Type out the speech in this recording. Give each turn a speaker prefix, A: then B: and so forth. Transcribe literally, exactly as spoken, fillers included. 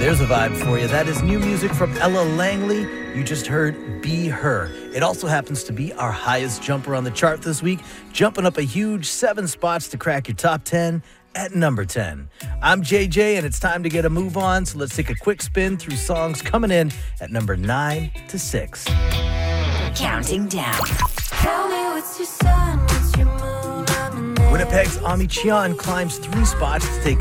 A: There's a vibe for you. That is new music from Ella Langley. You just heard Be Her. It also happens to be our highest jumper on the chart this week, jumping up a huge seven spots to crack your top ten at number ten. I'm J J, and it's time to get a move on, so let's take a quick spin through songs coming in at number nine to six.
B: Counting down.
C: Tell me what's your sign, what's your moon, I'm an
A: Winnipeg's Ami Chian climbs three spots to take